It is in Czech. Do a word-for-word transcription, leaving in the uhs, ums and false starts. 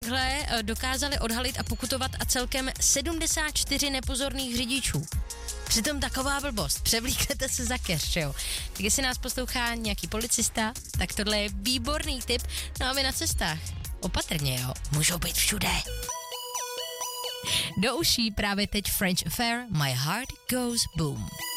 takhle dokázali odhalit a pokutovat a celkem sedmdesát čtyři nepozorných řidičů. Přitom taková blbost, převlíknete se za keř, jo. Tak jestli nás poslouchá nějaký policista, tak tohle je výborný tip. No a my na cestách, opatrně, jo, můžou být všude. Do uší právě teď French Affair, My Heart Goes Boom.